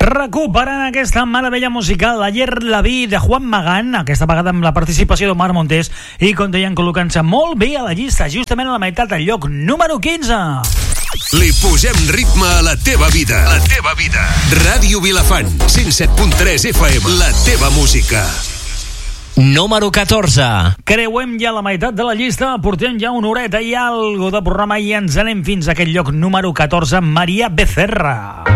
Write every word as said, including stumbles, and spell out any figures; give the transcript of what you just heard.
Recuperant aquesta meravella musical, Ayer la vi de Juan Magán, aquesta vegada amb la participació d'Omar Montes, i com deien, col·locant-se molt bé a la llista, justament a la meitat del lloc número quinze. Li posem ritme a la teva vida. La teva vida. Ràdio Vilafant, cent set punt tres F M. La teva música. Número catorze. Creuem ja la meitat de la llista, portem ja una horeta i algo de programa i ens anem fins a aquest lloc número catorze, Maria Becerra.